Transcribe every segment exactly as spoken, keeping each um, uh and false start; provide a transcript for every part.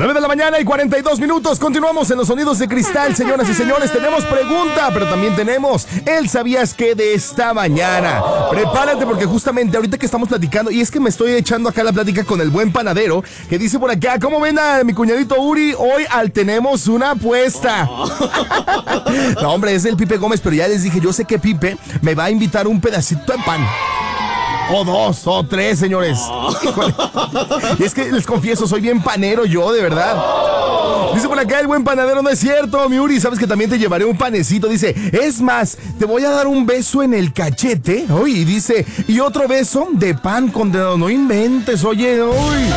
nueve de la mañana y cuarenta y dos minutos. Continuamos en los sonidos de cristal, señoras y señores. Tenemos pregunta, pero también tenemos el ¿sabías qué? De esta mañana. Prepárate porque justamente ahorita que estamos platicando, y es que me estoy echando acá la plática con el buen panadero, que dice por acá, ¿cómo ven a mi cuñadito Uri? Hoy al tenemos una apuesta. No, hombre, es el Pipe Gómez, pero ya les dije, yo sé que Pipe me va a invitar un pedacito de pan. O dos, o tres, señores. Híjole. Y es que les confieso, soy bien panero yo, de verdad. Dice por acá el buen panadero, no es cierto, mi Uri, sabes que también te llevaré un panecito. Dice, es más, te voy a dar un beso en el cachete. Uy, y dice, y otro beso de pan con dedo. No inventes, oye, uy.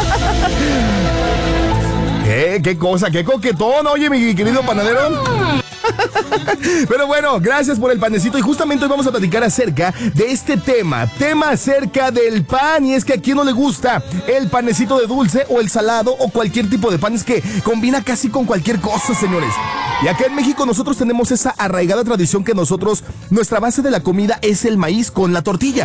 ¿Qué? ¿Qué cosa? ¿Qué coquetón? Oye, mi querido panadero. Pero bueno, gracias por el panecito. Y justamente hoy vamos a platicar acerca de este tema. Tema acerca del pan. Y es que a quién no le gusta el panecito de dulce o el salado o cualquier tipo de pan. Es que combina casi con cualquier cosa, señores. Y acá en México nosotros tenemos esa arraigada tradición que nosotros, nuestra base de la comida es el maíz con la tortilla.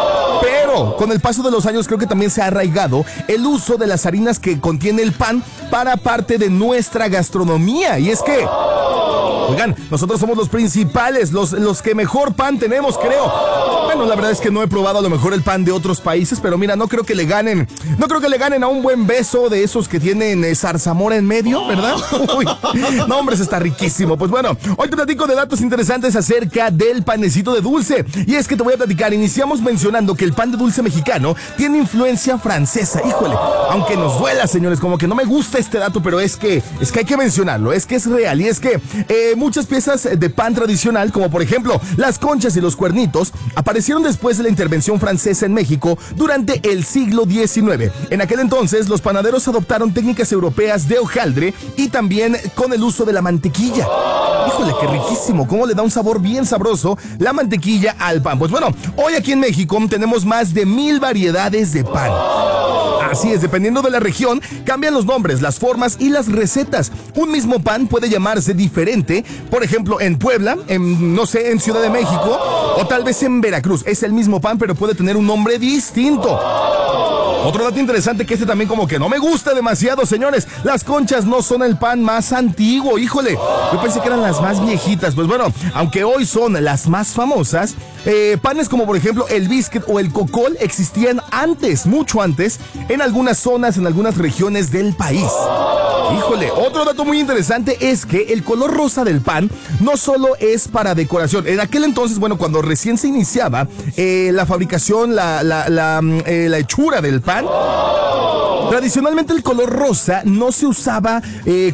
Pero con el paso de los años creo que también se ha arraigado el uso de las harinas que contiene el pan para parte de nuestra gastronomía. Y es que, oigan, nosotros somos los principales, los, los que mejor pan tenemos, creo. Bueno, la verdad es que no he probado a lo mejor el pan de otros países, pero mira, no creo que le ganen, no creo que le ganen a un buen beso de esos que tienen eh, zarzamora en medio, ¿verdad? Uy, no, hombre, eso está riquísimo. Pues bueno, hoy te platico de datos interesantes acerca del panecito de dulce. Y es que te voy a platicar, iniciamos mencionando que el pan de dulce mexicano tiene influencia francesa. Híjole, aunque nos duela, señores, como que no me gusta este dato, pero es que, es que hay que mencionarlo, es que es real. Y es que eh, muchas piezas de pan tradicional, como por ejemplo las conchas y los cuernitos, aparecieron después de la intervención francesa en México durante el siglo diecinueve. En aquel entonces, los panaderos adoptaron técnicas europeas de hojaldre y también con el uso de la mantequilla. Híjole, qué riquísimo, cómo le da un sabor bien sabroso la mantequilla al pan. Pues bueno, hoy aquí en México tenemos más de mil variedades de pan. Así es, dependiendo de la región, cambian los nombres, las formas y las recetas. Un mismo pan puede llamarse diferente, por ejemplo, en Puebla, en, no sé, en Ciudad de México, o tal vez en Veracruz. Es el mismo pan, pero puede tener un nombre distinto. Otro dato interesante que este también como que no me gusta demasiado, señores. Las conchas no son el pan más antiguo, híjole. Yo pensé que eran las más viejitas. Pues bueno, aunque hoy son las más famosas, eh, panes como por ejemplo el biscuit o el cocol existían antes, mucho antes, en algunas zonas, en algunas regiones del país. Híjole, otro dato muy interesante es que el color rosa del pan no solo es para decoración. En aquel entonces, bueno, cuando recién se iniciaba eh, la fabricación, la, la, la, eh, la hechura del pan, tradicionalmente el color rosa no se usaba eh,